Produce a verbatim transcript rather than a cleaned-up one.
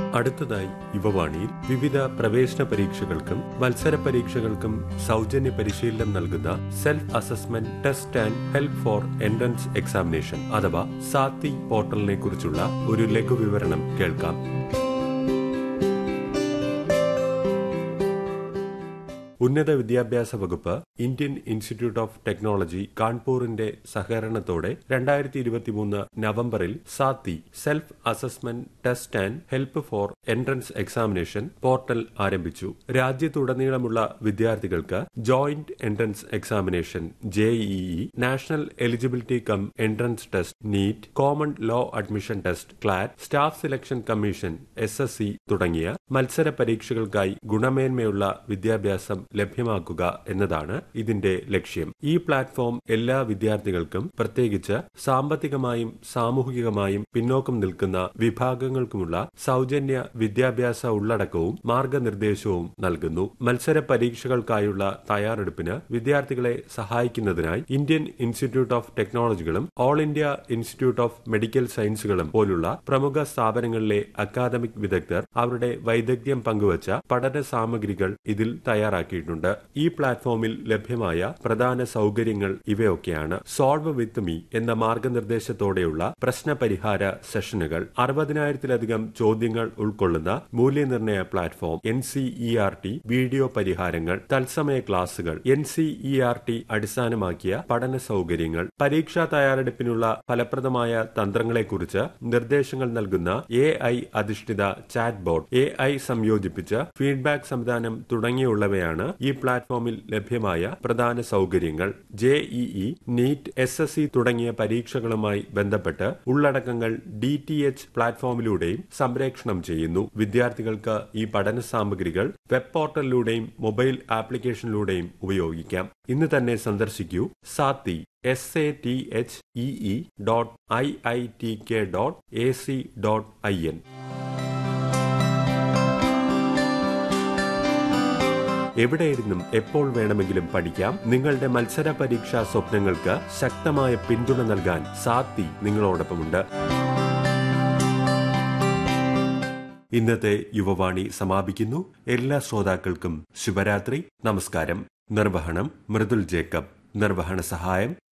അടുത്തതായി യുവവാണിയിൽ വിവിധ പ്രവേശന പരീക്ഷകൾക്കും മത്സര പരീക്ഷകൾക്കും സൗജന്യ പരിശീലനം നൽകുന്ന self assessment test and help four entrance examination അഥവാ സാത്തി പോർട്ടലിനെ കുറിച്ചുള്ള ഒരു ലഘുവിവരണം കേൾക്കാം. ഉന്നത വിദ്യാഭ്യാസ വകുപ്പ് ഇന്ത്യൻ ഇൻസ്റ്റിറ്റ്യൂട്ട് ഓഫ് ടെക്നോളജി കാൺപൂറിന്റെ സഹകരണത്തോടെ രണ്ടായിരത്തി ഇരുപത്തിമൂന്ന് നവംബറിൽ Saathi self assessment test and help four entrance examination portal ആരംഭിച്ചു. രാജ്യത്തുടനീളമുള്ള വിദ്യാർത്ഥികൾക്ക് joint entrance examination JEE, national eligibility come entrance test NEET, common law admission test ക്ലാറ്റ്, staff selection commission S S C തുടങ്ങിയ മത്സര പരീക്ഷകൾക്കായി ഗുണമേന്മയുള്ള വിദ്യാഭ്യാസം ലഭ്യമാക്കുക എന്നതാണ് ഇതിന്റെ ലക്ഷ്യം. ഈ പ്ലാറ്റ്ഫോം എല്ലാ വിദ്യാർത്ഥികൾക്കും, പ്രത്യേകിച്ച് സാമ്പത്തികമായും സാമൂഹികമായും പിന്നോക്കം നിൽക്കുന്ന വിഭാഗങ്ങൾക്കുമുള്ള സൗജന്യ വിദ്യാഭ്യാസ ഉള്ളടക്കവും മാർഗനിർദ്ദേശവും നൽകുന്നു. മത്സര പരീക്ഷകൾക്കായുള്ള തയ്യാറെടുപ്പിന് വിദ്യാർത്ഥികളെ സഹായിക്കുന്നതിനായി Indian institute of ടെക്നോളജികളും all India institute of medical സയൻസുകളും പോലുള്ള പ്രമുഖ സ്ഥാപനങ്ങളിലെ അക്കാദമിക് വിദഗ്ധർ അവരുടെ വൈദഗ്ധ്യം പങ്കുവച്ച പഠന സാമഗ്രികൾ ഇതിൽ തയ്യാറാക്കി. ഈ പ്ലാറ്റ്ഫോമിൽ ലഭ്യമായ പ്രധാന സൗകര്യങ്ങൾ ഇവയൊക്കെയാണ്. സോൾവ് വിത്ത് മീ എന്ന മാർഗനിർദ്ദേശത്തോടെയുള്ള പ്രശ്ന പരിഹാര സെഷനുകൾ, അറുപതിനായിരത്തിലധികം ചോദ്യങ്ങൾ ഉൾക്കൊള്ളുന്ന മൂല്യനിർണ്ണയ platform, N C E R T video പരിഹാരങ്ങൾ, തത്സമയ ക്ലാസുകൾ, N C E R T അടിസ്ഥാനമാക്കിയ പഠന സൗകര്യങ്ങൾ, പരീക്ഷാ തയ്യാറെടുപ്പിനുള്ള ഫലപ്രദമായ തന്ത്രങ്ങളെക്കുറിച്ച് നിർദ്ദേശങ്ങൾ നൽകുന്ന എ ഐ അധിഷ്ഠിത ചാറ്റ് ബോട്ട്, എ ഐ സംയോജിപ്പിച്ച് ഫീഡ്ബാക്ക് സംവിധാനം തുടങ്ങിയുള്ളവയാണ് ഈ പ്ലാറ്റ്ഫോമിൽ ലഭ്യമായ പ്രധാന സൗകര്യങ്ങൾ. JEE, NEET, S S C തുടങ്ങിയ പരീക്ഷകളുമായി ബന്ധപ്പെട്ട് ഉള്ളടക്കങ്ങൾ ഡി ടി എച്ച് പ്ലാറ്റ്ഫോമിലൂടെയും സംപ്രേഷണം ചെയ്യുന്നു. വിദ്യാർത്ഥികൾക്ക് ഈ പഠന സാമഗ്രികൾ വെബ് പോർട്ടലിലൂടെയും മൊബൈൽ ആപ്ലിക്കേഷനിലൂടെയും ഉപയോഗിക്കാം. ഇന്ന് തന്നെ സന്ദർശിക്കൂ Saathi S A T H ഇഇ dot I I T K dot A C dot I N. എവിടെയിരുന്നും എപ്പോൾ വേണമെങ്കിലും പഠിക്കാം. നിങ്ങളുടെ മത്സര പരീക്ഷാ സ്വപ്നങ്ങൾക്ക് ശക്തമായ പിന്തുണ നൽകാൻ സാത്തി നിങ്ങളോടൊപ്പമുണ്ട്. ഇന്നത്തെ യുവവാണി സമാപിക്കുന്നു. എല്ലാ ശ്രോതാക്കൾക്കും ശുഭരാത്രി. നമസ്കാരം. നിർവഹണം മൃദുൽ ജേക്കബ്. നിർവഹണ സഹായം